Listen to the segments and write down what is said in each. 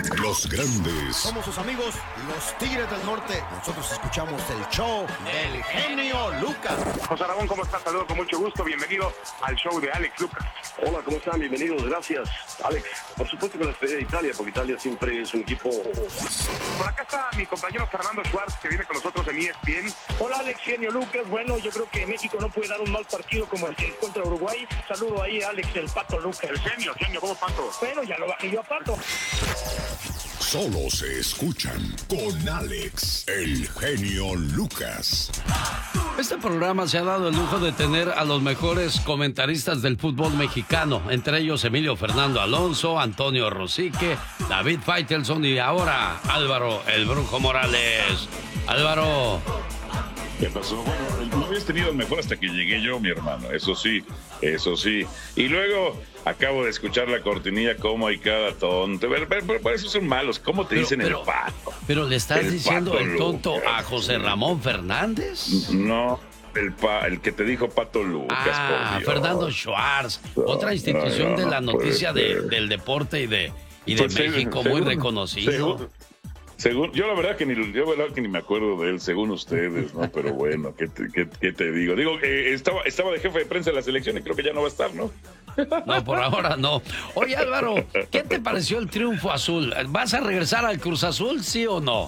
Los grandes. Somos sus amigos, los Tigres del Norte. Nosotros escuchamos el show del genio Lucas. José Ramón, ¿cómo estás? Saludos con mucho gusto. Bienvenido al show de Alex Lucas. Hola, ¿cómo están? Bienvenidos. Gracias, Alex. Por supuesto que la despedida de Italia, porque Italia siempre es un equipo... Por acá está mi compañero Fernando Schwartz, que viene con nosotros en ESPN. Hola, Alex, genio Lucas. Bueno, yo creo que México no puede dar un mal partido como el que contra Uruguay. Saludo ahí a Alex, el Pato Lucas. El genio, ¿cómo Pato? Bueno, ya lo bajé yo a Pato. Solo se escuchan con Alex, el genio Lucas. Este programa se ha dado el lujo de tener a los mejores comentaristas del fútbol mexicano, entre ellos Emilio Fernando Alonso, Antonio Rosique, David Faitelson y ahora Álvaro el Brujo Morales. Álvaro. ¿Qué pasó? Bueno, no habías tenido el mejor hasta que llegué yo, mi hermano, eso sí. Y luego acabo de escuchar la cortinilla, como hay cada tonto. Pero por eso son malos. ¿Cómo te dicen el pato? ¿Pero le estás diciendo Pato el tonto Lucas, a José Ramón Fernández? No, el que te dijo Pato Lucas. Por Dios. Fernando Schwartz, otra institución de la noticia del deporte y de México, muy reconocido. Yo la verdad que ni me acuerdo de él, según ustedes, ¿no? Pero bueno, ¿qué te digo? Digo, estaba de jefe de prensa de la selección y creo que ya no va a estar, ¿no? No, por ahora no. Oye, Álvaro, ¿qué te pareció el triunfo azul? ¿Vas a regresar al Cruz Azul, sí o no?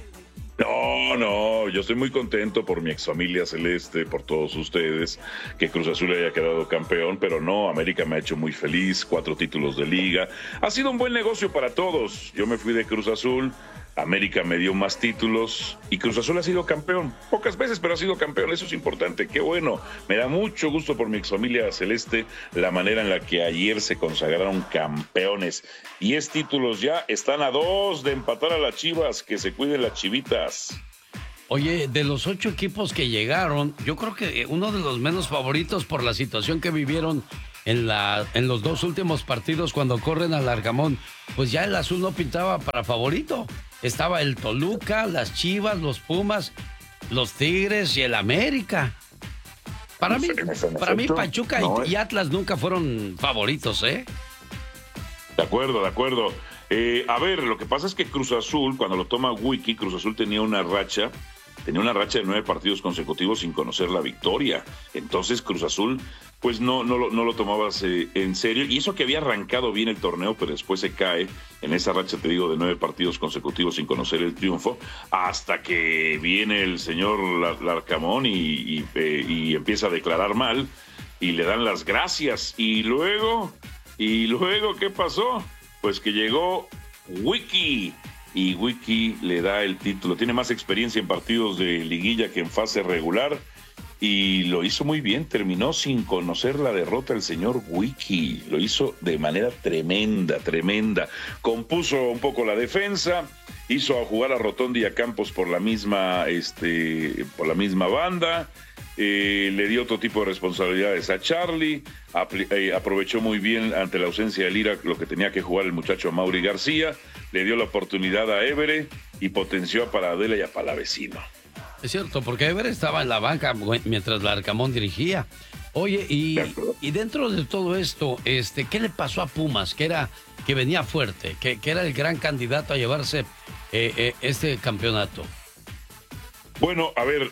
No, yo estoy muy contento por mi exfamilia celeste, por todos ustedes, que Cruz Azul haya quedado campeón, pero no, América me ha hecho muy feliz, 4 títulos de liga. Ha sido un buen negocio para todos. Yo me fui de Cruz Azul, América me dio más títulos y Cruz Azul ha sido campeón. Pocas veces, pero ha sido campeón. Eso es importante. Qué bueno. Me da mucho gusto por mi exfamilia celeste la manera en la que ayer se consagraron campeones. 10 títulos ya. Están a 2 de empatar a las Chivas. Que se cuiden las chivitas. Oye, de los 8 equipos que llegaron, yo creo que uno de los menos favoritos por la situación que vivieron en los 2 últimos partidos cuando corren al Arcamón, pues ya el azul no pintaba para favorito. Estaba el Toluca, las Chivas, los Pumas, los Tigres y el América. Para mí Pachuca y Atlas nunca fueron favoritos, ¿eh? De acuerdo. A ver, lo que pasa es que Cruz Azul, cuando lo toma Wiki, Cruz Azul tenía una racha de 9 partidos consecutivos sin conocer la victoria. Entonces Cruz Azul pues no lo tomabas en serio, y eso que había arrancado bien el torneo, pero después se cae en esa racha, te digo, de 9 partidos consecutivos sin conocer el triunfo, hasta que viene el señor Larcamón y empieza a declarar mal, y le dan las gracias, y luego, ¿qué pasó? Pues que llegó Wiki, y Wiki le da el título, tiene más experiencia en partidos de liguilla que en fase regular, y lo hizo muy bien, terminó sin conocer la derrota el señor Wiki, lo hizo de manera tremenda, compuso un poco la defensa, hizo a jugar a Rotondi y a Campos por la misma banda, le dio otro tipo de responsabilidades a Charlie, aprovechó muy bien ante la ausencia de Lira lo que tenía que jugar el muchacho Mauri García, le dio la oportunidad a Évere y potenció a Paradela y a Palavecino. Es cierto, porque Ever estaba en la banca mientras Larcamón dirigía. Oye, y dentro de todo esto, ¿qué le pasó a Pumas? Que venía fuerte, que era el gran candidato a llevarse este campeonato. Bueno, a ver,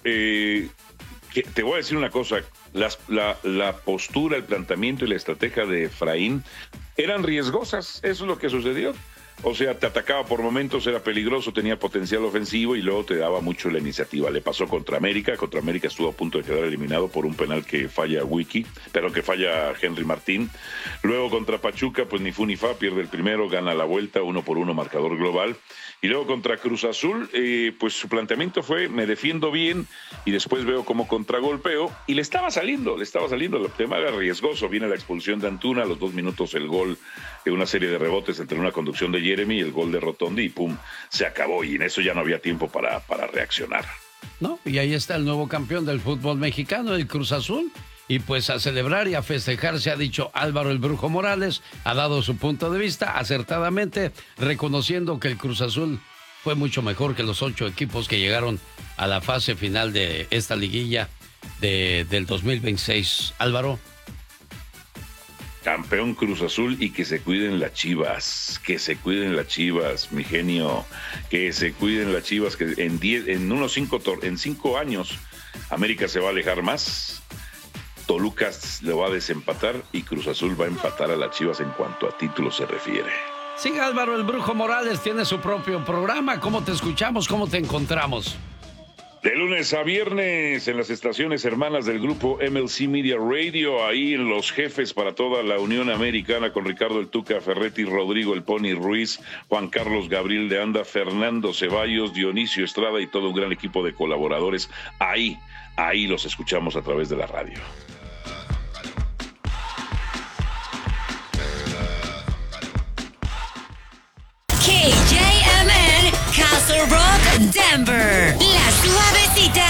te voy a decir una cosa. La postura, el planteamiento y la estrategia de Efraín eran riesgosas. Eso es lo que sucedió. O sea, te atacaba por momentos, era peligroso, tenía potencial ofensivo y luego te daba mucho la iniciativa. Le pasó contra América estuvo a punto de quedar eliminado por un penal que falla Wiki, pero que falla Henry Martín. Luego contra Pachuca, pues ni fu ni fa, pierde el primero, gana la vuelta, 1-1 marcador global. Y luego contra Cruz Azul, pues su planteamiento fue, me defiendo bien y después veo como contragolpeo, y le estaba saliendo, el tema era riesgoso, viene la expulsión de Antuna, a los 2 minutos el gol, una serie de rebotes entre una conducción de Jeremy y el gol de Rotondi, y pum, se acabó, y en eso ya no había tiempo para reaccionar. No, y ahí está el nuevo campeón del fútbol mexicano, el Cruz Azul. Y pues a celebrar y a festejar se ha dicho Álvaro el Brujo Morales, ha dado su punto de vista acertadamente, reconociendo que el Cruz Azul fue mucho mejor que los 8 equipos que llegaron a la fase final de esta liguilla del 2026. Álvaro. Campeón Cruz Azul y que se cuiden las Chivas. Que se cuiden las Chivas, mi genio. Que se cuiden las Chivas, que en 5 años América se va a alejar más. Toluca le va a desempatar y Cruz Azul va a empatar a las Chivas en cuanto a títulos se refiere. Sí, Álvaro, el Brujo Morales tiene su propio programa. ¿Cómo te escuchamos? ¿Cómo te encontramos? De lunes a viernes en las estaciones hermanas del grupo MLC Media Radio, ahí en Los Jefes para toda la Unión Americana con Ricardo el Tuca Ferretti, Rodrigo el Pony Ruiz, Juan Carlos Gabriel de Anda, Fernando Ceballos, Dionisio Estrada y todo un gran equipo de colaboradores. Ahí los escuchamos a través de la radio. KJMN, Castle Rock, Denver. La Suavecita,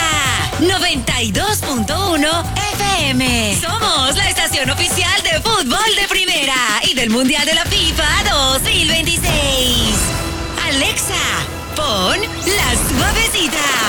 92.1 FM. Somos la estación oficial de fútbol de primera y del Mundial de la FIFA 2026. Alexa, pon La Suavecita.